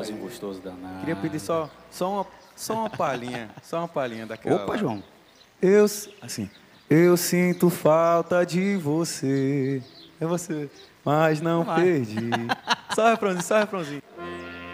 faz um gostoso danado. Queria pedir só uma palhinha daquela. Opa, lá. João. Assim, eu sinto falta de você. É você, mas não Vai. perdi. Só refrãozinho.